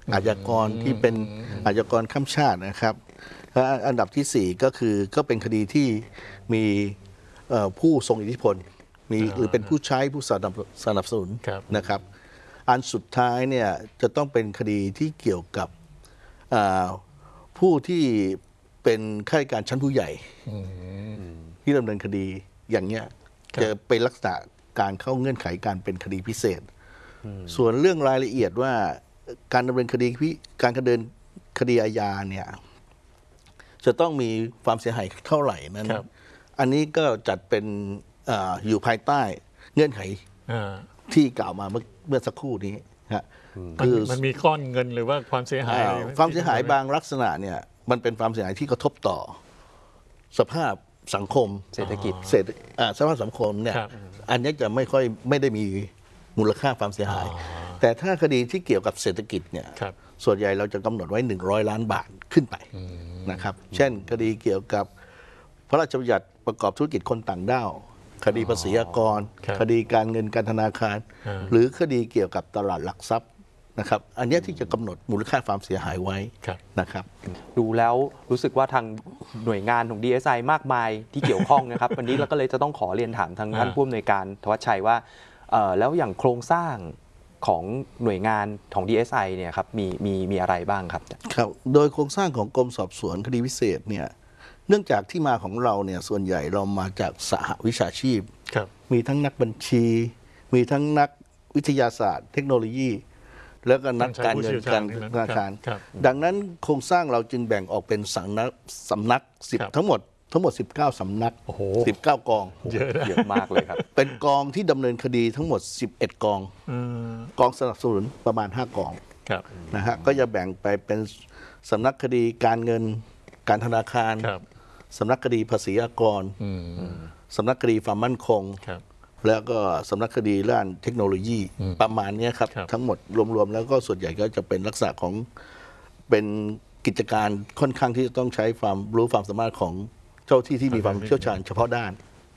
อาชญากรที่เป็นอาชญากรข้ามชาตินะครับและอันดับที่4ก็เป็นคดีที่มีผู้ทรงอิทธิพลมีหรือเป็นผู้ใช้ผู้สนับสนุนนะครับอันสุดท้ายเนี่ยจะต้องเป็นคดีที่เกี่ยวกับผู้ที่เป็นข้าราชการชั้นผู้ใหญ่ที่ดำเนินคดีอย่างเนี้ยจะเป็นลักษณะการเข้าเงื่อนไขการเป็นคดีพิเศษส่วนเรื่องรายละเอียดว่าการดำเนินคดีการดำเนินคดีอาญาเนี่ยจะต้องมีความเสียหายเท่าไหร่นั้นอันนี้ก็จัดเป็นอยู่ภายใต้เงื่อนไขที่กล่าวมาเมื่อสักครู่นี้คือมันมีก้อนเงินหรือว่าความเสียหายบางลักษณะเนี่ยมันเป็นความเสียหายที่กระทบต่อสภาพสังคมเศรษฐกิจสภาพสังคมเนี่ยอันนี้จะไม่ได้มีมูลค่าความเสียหายแต่ถ้าคดีที่เกี่ยวกับเศรษฐกิจเนี่ยส่วนใหญ่เราจะกำหนดไว้100 ล้านบาทขึ้นไปนะครับเช่นคดีเกี่ยวกับพระราชบัญญัติประกอบธุรกิจคนต่างด้าวคดีภาษีอากรคดีการเงินการธนาคารหรือคดีเกี่ยวกับตลาดหลักทรัพย์นะครับอันนี้ที่จะกำหนดมูลค่าความเสียหายไว้นะครับดูแล้วรู้สึกว่าทางหน่วยงานของ DSI มากมายที่เกี่ยวข้องนะครับวันนี้เราก็เลยจะต้องขอเรียนถามทางท่านผู้อำนวยการธวัชชัยว่าแล้วอย่างโครงสร้างของหน่วยงานของ DSI เนี่ยครับมีอะไรบ้างครับครับโดยโครงสร้างของกรมสอบสวนคดีพิเศษเนี่ยเนื่องจากที่มาของเราเนี่ยส่วนใหญ่เรามาจากสหวิชาชีพมีทั้งนักบัญชีมีทั้งนักวิทยาศาสตร์เทคโนโลยีแล้วก็นักการเงินการธนาคารดังนั้นโครงสร้างเราจึงแบ่งออกเป็นสำนัก10ทั้งหมด19 สำนัก19 กองเยอะมากเลยครับเป็นกองที่ดำเนินคดีทั้งหมด11 กองกองสนับสนุนประมาณ5 กองนะฮะก็จะแบ่งไปเป็นสำนักคดีการเงินการธนาคารสำนักคดีภาษีอากรสำนักคดีความมั่นคงแล้วก็สำนักคดีด้านเทคโนโลยีประมาณนี้ครับทั้งหมดรวมๆแล้วก็ส่วนใหญ่ก็จะเป็นลักษณะของเป็นกิจการค่อนข้างที่จะต้องใช้ความรู้ความสามารถของเจ้าที่มีความเชี่ยวชาญเฉพาะด้าน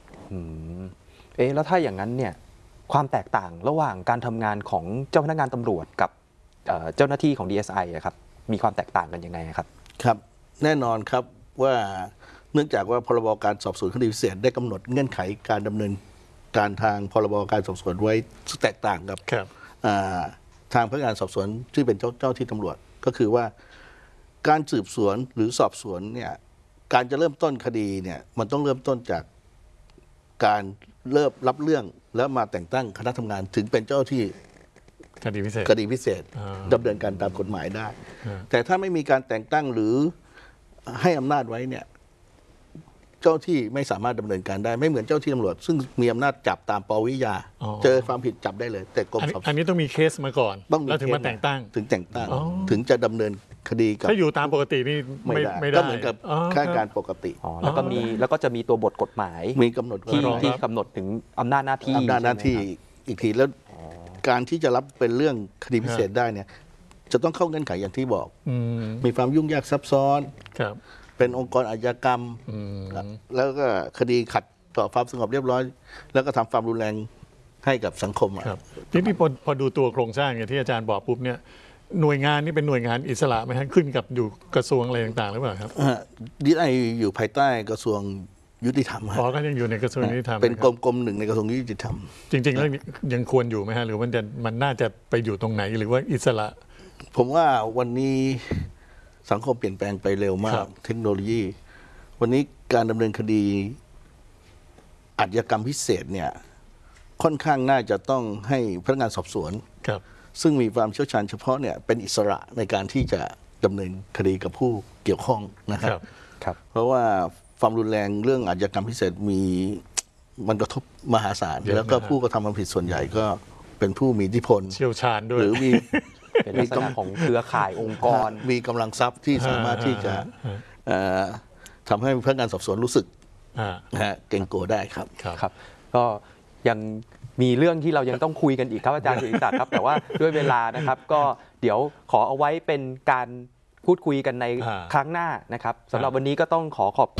แล้วถ้าอย่างนั้นเนี่ยความแตกต่างระหว่างการทำงานของเจ้าพนักงานตำรวจกับเจ้าหน้าที่ของ DSI ครับมีความแตกต่างกันยังไงครับครับแน่นอนครับว่าเนื่องจากว่าพรบการสอบสวนคดีพิเศษได้กำหนดเงื่อนไขการดำเนินการทางพรบการสอบสวนไว้แตกต่างกับทางพนักงานสอบสวนที่เป็นเจ้าที่ตำรวจก็คือว่าการสืบสวนหรือสอบสวนเนี่ยการจะเริ่มต้นคดีเนี่ยมันต้องเริ่มต้นจากการรับเรื่องแล้วมาแต่งตั้งคณะทำงานถึงเป็นเจ้าที่คดีพิเศษดำเนินการตามกฎหมายได้แต่ถ้าไม่มีการแต่งตั้งหรือให้อำนาจไว้เนี่ยเจ้าที่ไม่สามารถดำเนินการได้ไม่เหมือนเจ้าที่ตำรวจซึ่งมีอำนาจจับตามปวิยาเจอความผิดจับได้เลยแต่กรมสอบสวนอันนี้ต้องมีเคสมาก่อนแล้วถึงมาแต่งตั้งถึงจะดำเนินคดีกับถ้าอยู่ตามปกตินี่ไม่ได้ก็เหมือนกับข้าราชการปกติแล้วก็จะมีตัวบทกฎหมายมีกำหนดที่กำหนดถึงอำนาจหน้าที่อีกทีแล้วการที่จะรับเป็นเรื่องคดีพิเศษได้เนี่ยจะต้องเข้าเงื่อนไขอย่างที่บอกมีความยุ่งยากซับซ้อนเป็นองค์กรอาชญากรรมแล้วก็คดีขัดต่อความสงบเรียบร้อยแล้วก็ทำความรุนแรงให้กับสังคมทีนี้พอดูตัวโครงสร้างอย่างที่อาจารย์บอกปุ๊บเนี่ยหน่วยงานนี่เป็นหน่วยงานอิสระไหมฮะขึ้นกับอยู่กระทรวงอะไรต่างๆหรือเปล่าครับ DSIอยู่ภายใต้กระทรวงยุติธรรมก็ยังอยู่ในกระทรวงยุติธรรมเป็นกรมหนึ่งในกระทรวงยุติธรรมจริงๆแล้วยังควรอยู่ไหมฮะหรือมันน่าจะไปอยู่ตรงไหนหรือว่าอิสระผมว่าวันนี้สังคมเปลี่ยนแปลงไปเร็วมากเทคโนโลยีวันนี้การดำเนินคดีอาชญากรรมพิเศษเนี่ยค่อนข้างน่าจะต้องให้พนักงานสอบสวนซึ่งมีความเชี่ยวชาญเฉพาะเนี่ยเป็นอิสระในการที่จะดำเนินคดีกับผู้เกี่ยวข้องนะครับเพราะว่าความรุนแรงเรื่องอาชญากรรมพิเศษมันกระทบมหาศาลแล้วก็ผู้กระทำความผิดส่วนใหญ่ก็เป็นผู้มีอิทธิพลเชี่ยวชาญด้วยหรือเป็นลักษณะของเครือข่ายองค์กรมีกำลังทรัพย์ที่สามารถที่จะทำให้พนักงานสอบสวนรู้สึกเกรงกลัวได้ครับก็ยังมีเรื่องที่เรายังต้องคุยกันอีกครับอาจารย์สุริศักดิ์ครับแต่ว่าด้วยเวลานะครับก็เดี๋ยวขอเอาไว้เป็นการพูดคุยกันในครั้งหน้านะครับสำหรับวันนี้ก็ต้องขอบ